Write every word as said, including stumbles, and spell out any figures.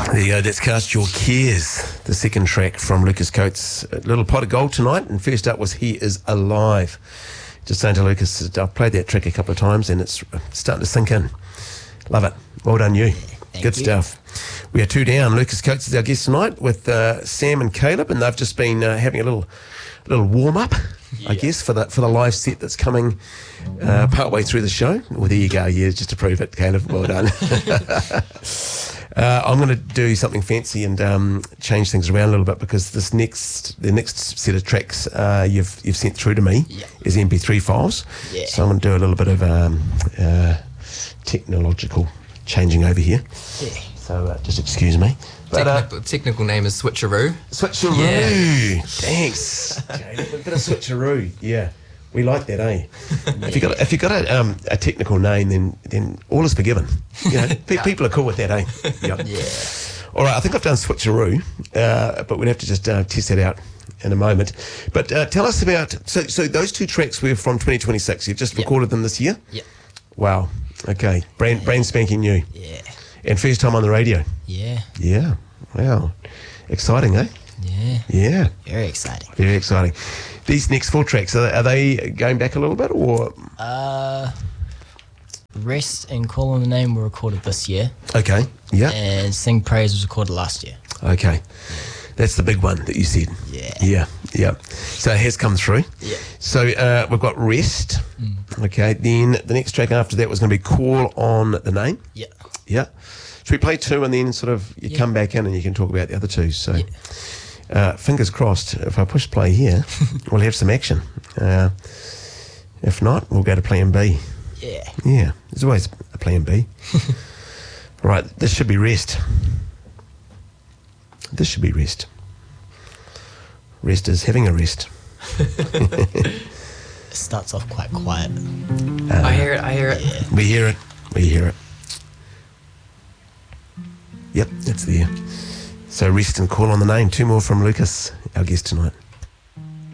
There you go, that's Cast Your Cares, the second track from Lucas Coates. A little pot of gold tonight, and first up was He Is Alive. Just saying to Lucas, I've played that track a couple of times and it's starting to sink in. Love it. Well done, you. Thank Good you. stuff. We are two down. Lucas Coates is our guest tonight with uh, Sam and Caleb, and they've just been uh, having a little little warm-up, yeah. I guess, for the, for the live set that's coming uh, partway through the show. Well, there you go. Yeah, just to prove it, Caleb. Well done. Uh, I'm going to do something fancy and um, change things around a little bit, because this next the next set of tracks uh, you've you've sent through to me yeah. is M P three files. Yeah. So I'm going to do a little bit of um, uh, technological changing over here. Yeah. So uh, just excuse me. But, technical, uh, technical name is Switcheroo. Switcheroo. Yeah. Thanks. Okay, a bit of switcheroo. Yeah. We like that, eh? If you got if you got a um, a technical name, then then all is forgiven. You know, pe- yeah. people are cool with that, eh? Yep. Yeah. All right, I think I've done switcheroo, uh, but we'd have to just uh, test that out in a moment. But uh, tell us about so so those two tracks were from twenty twenty-six. You've just yep. recorded them this year. Yep. Wow. Okay. Brand brand spanking new. Yeah. And first time on the radio. Yeah. Yeah. Wow. Exciting, eh? Yeah. Yeah. Very exciting. Very exciting. These next four tracks, are, are they going back a little bit, or? Uh, Rest and Call on the Name were recorded this year. Okay, yeah. And Sing Praise was recorded last year. Okay. Yeah. That's the big one that you said. Yeah. Yeah, yeah. So it has come through. Yeah. So uh, we've got Rest. Mm. Okay, then the next track after that was going to be Call on the Name. Yeah. Yeah. Should we play two and then sort of you yeah. come back in and you can talk about the other two? So. Yeah. Uh, fingers crossed, if I push play here, we'll have some action. Uh, if not, we'll go to plan B. Yeah. Yeah, there's always a plan B. Right, this should be Rest. This should be Rest. Rest is having a rest. It starts off quite quiet. Uh, I hear it, I hear it. Yeah. We hear it, we hear it. Yep, it's there. So Rest and Call on the Name. Two more from Lucas, our guest tonight.